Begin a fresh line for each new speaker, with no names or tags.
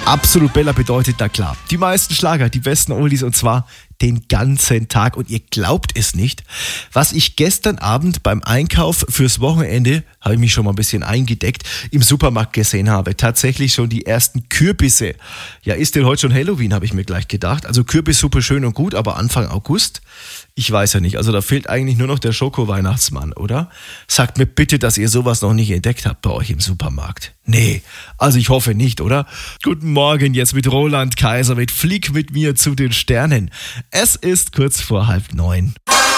Absolut Bella bedeutet, na klar, die meisten Schlager, die besten Oldies und zwar den ganzen Tag. Und ihr glaubt es nicht, was ich gestern Abend beim Einkauf fürs Wochenende, habe ich mich schon mal ein bisschen eingedeckt, im Supermarkt gesehen habe. Tatsächlich schon die ersten Kürbisse. Ja, ist denn heute schon Halloween, habe ich mir gleich gedacht. Also Kürbissuppe schön und gut, aber Anfang August? Ich weiß ja nicht. Also da fehlt eigentlich nur noch der Schoko-Weihnachtsmann, oder? Sagt mir bitte, dass ihr sowas noch nicht entdeckt habt bei euch im Supermarkt. Nee, also ich hoffe nicht, oder? Guten Morgen jetzt mit Roland Kaiser, mit Flieg mit mir zu den Sternen. Es ist kurz vor 8:30.